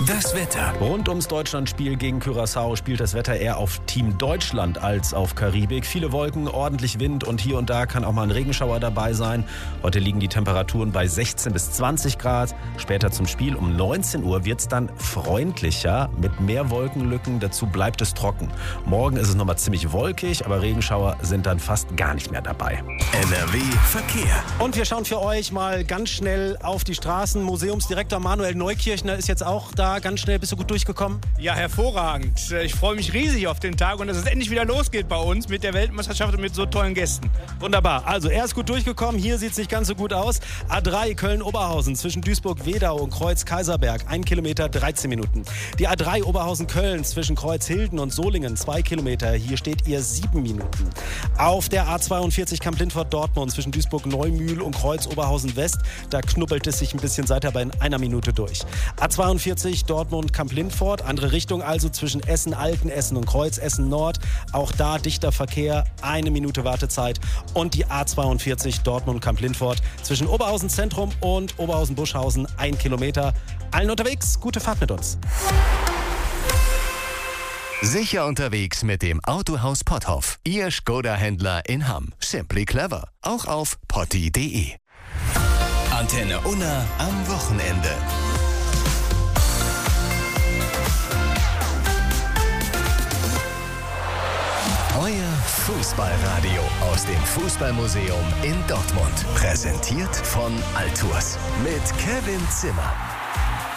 Das Wetter. Rund ums Deutschlandspiel gegen Curaçao spielt das Wetter eher auf Team Deutschland als auf Karibik. Viele Wolken, ordentlich Wind und hier und da kann auch mal ein Regenschauer dabei sein. Heute liegen die Temperaturen bei 16 bis 20 Grad. Später zum Spiel um 19 Uhr wird es dann freundlicher mit mehr Wolkenlücken. Dazu bleibt es trocken. Morgen ist es nochmal ziemlich wolkig, aber Regenschauer sind dann fast gar nicht mehr dabei. NRW Verkehr. Und wir schauen für euch mal ganz schnell auf die Straßen. Museumsdirektor Manuel Neukirchner ist jetzt auch da. Ganz schnell, bist du gut durchgekommen? Ja, hervorragend. Ich freue mich riesig auf den Tag und dass es endlich wieder losgeht bei uns mit der Weltmeisterschaft und mit so tollen Gästen. Wunderbar. Also, er ist gut durchgekommen. Hier sieht es nicht ganz so gut aus. A3 Köln-Oberhausen zwischen Duisburg-Wedau und Kreuz-Kaiserberg. 1 Kilometer, 13 Minuten. Die A3 Oberhausen-Köln zwischen Kreuzhilden und Solingen. 2 Kilometer. Hier steht ihr 7 Minuten. Auf der A42 Kamp-Lindfort-Dortmund zwischen Duisburg-Neumühl und Kreuz-Oberhausen-West. Da knubbelt es sich ein bisschen, seid ihr aber in einer Minute durch. A42 Dortmund-Kamp-Lindfort. Andere Richtung also zwischen Essen-Alten, Essen und Kreuz, Essen-Nord. Auch da dichter Verkehr, 1 Minute Wartezeit. Und die A42 Dortmund-Kamp-Lindfort zwischen Oberhausen-Zentrum und Oberhausen-Buschhausen. 1 Kilometer. Allen unterwegs, gute Fahrt mit uns. Sicher unterwegs mit dem Autohaus Potthoff. Ihr Skoda-Händler in Hamm. Simply clever. Auch auf potti.de. Antenne Unna am Wochenende. Euer Fußballradio aus dem Fußballmuseum in Dortmund. Präsentiert von Altours mit Kevin Zimmer.